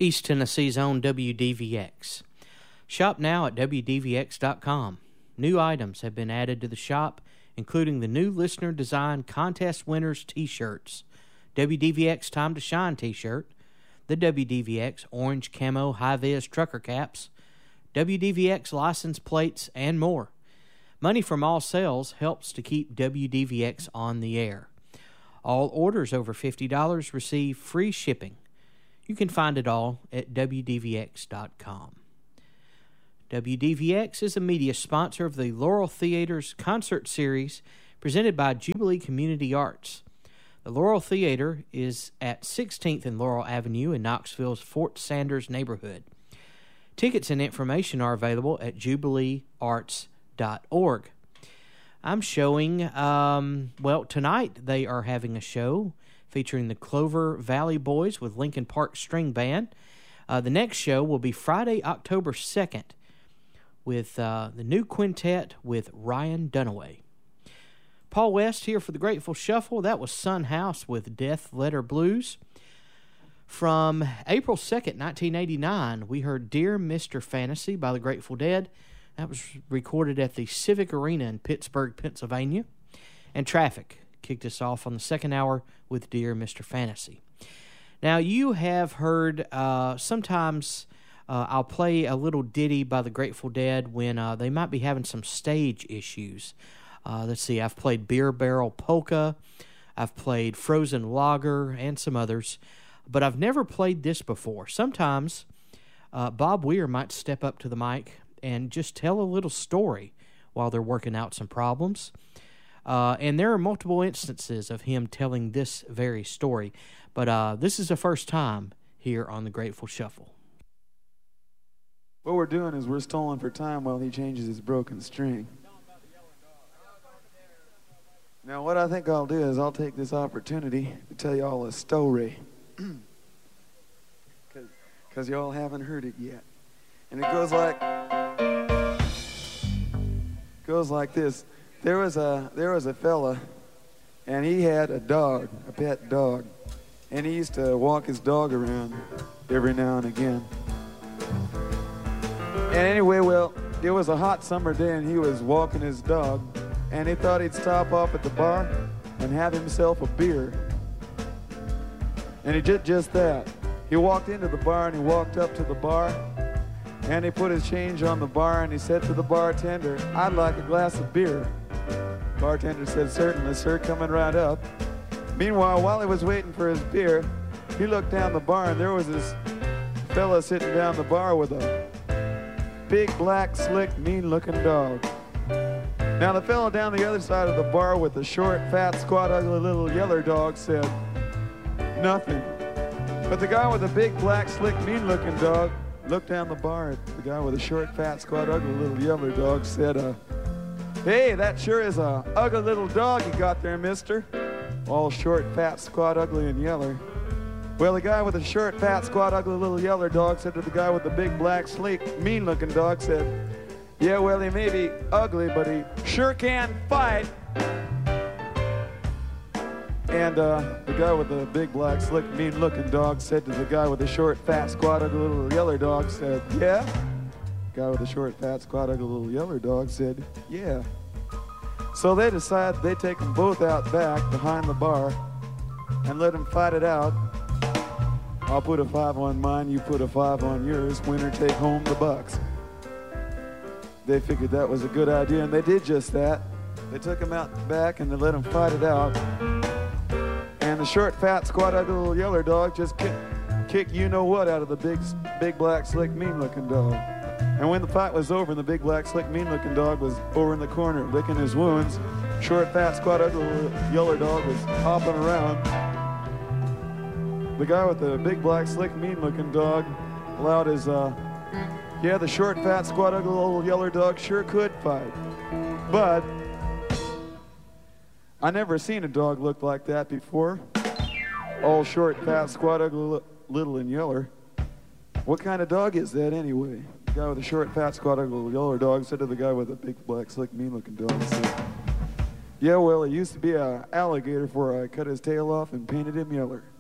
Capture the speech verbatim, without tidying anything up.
East Tennessee's own W D V X. Shop now at W D V X dot com. New items have been added to the shop, including the new listener design contest winners t-shirts, W D V X Time to Shine t-shirt, the W D V X orange camo high-vis trucker caps, W D V X license plates, and more. Money from all sales helps to keep W D V X on the air. All orders over fifty dollars receive free shipping. You can find it all at W D V X dot com. W D V X is a media sponsor of the Laurel Theater's concert series presented by Jubilee Community Arts. The Laurel Theater is at sixteenth and Laurel Avenue in Knoxville's Fort Sanders neighborhood. Tickets and information are available at jubilee arts dot org. I'm showing, um, well, tonight they are having a show featuring the Clover Valley Boys with Lincoln Park String Band. Uh, the next show will be Friday, October second, with uh, the new quintet with Ryan Dunaway. Paul West here for the Grateful Shuffle. That was Sun House with Death Letter Blues. From April second, nineteen eighty-nine, we heard Dear Mister Fantasy by the Grateful Dead. That was recorded at the Civic Arena in Pittsburgh, Pennsylvania. And Traffic kicked us off on the second hour with Dear Mister Fantasy. Now, you have heard uh, sometimes uh, I'll play a little ditty by the Grateful Dead when uh, they might be having some stage issues. Uh, let's see, I've played Beer Barrel Polka, I've played Frozen Lager, and some others, but I've never played this before. Sometimes uh, Bob Weir might step up to the mic and just tell a little story while they're working out some problems. Uh, and there are multiple instances of him telling this very story. But uh, this is the first time here on the Grateful Shuffle. What we're doing is we're stalling for time while he changes his broken string. Now what I think I'll do is I'll take this opportunity to tell you all a story. Because y'all haven't heard it yet. And it goes like... goes like this. There was a there was a fella, and he had a dog, a pet dog, and he used to walk his dog around every now and again. And anyway, well, it was a hot summer day, and he was walking his dog, and he thought he'd stop off at the bar and have himself a beer. And he did just that. He walked into the bar, and he walked up to the bar, and he put his change on the bar, and he said to the bartender, "I'd like a glass of beer." Bartender said, "Certainly, sir, coming right up." Meanwhile, while he was waiting for his beer, he looked down the bar, and there was this fella sitting down the bar with a big, black, slick, mean-looking dog. Now, the fella down the other side of the bar with the short, fat, squat, ugly little yeller dog said nothing. But the guy with the big, black, slick, mean-looking dog looked down the bar at the guy with the short, fat, squat, ugly little yeller dog, said, uh, "Hey, that sure is a ugly little dog you got there, mister." All short, fat, squat, ugly, and yeller. Well, the guy with the short, fat, squat, ugly little yeller dog said to the guy with the big, black, sleek, mean-looking dog, said, "Yeah, well, he may be ugly, but he sure can fight." And uh, the guy with the big, black, slick, mean-looking dog said to the guy with the short, fat, squat, ugly little yeller dog, said, "Yeah?" The guy with the short, fat, squat, ugly little yeller dog said, "Yeah." So they decided they'd take them both out back behind the bar and let them fight it out. I'll put a five on mine, you put a five on yours, winner take home the bucks. They figured that was a good idea, and they did just that. They took them out back and they let them fight it out. And the short, fat, squat, ugly little yeller dog just kicked, kicked you-know-what out of the big, big, black, slick, mean-looking dog. And when the fight was over and the big, black, slick, mean-looking dog was over in the corner licking his wounds, short, fat, squat, ugly little yeller dog was hopping around. The guy with the big, black, slick, mean-looking dog allowed his, uh, yeah, the short, fat, squat, ugly little yeller dog sure could fight. But I never seen a dog look like that before. All short, fat, squat, ugly, little, and yeller. What kind of dog is that anyway? The guy with the short, fat, squat, ugly, little yeller dog said to the guy with the big, black, slick, mean-looking dog, said, "Yeah, well, it used to be an alligator before I cut his tail off and painted him yeller."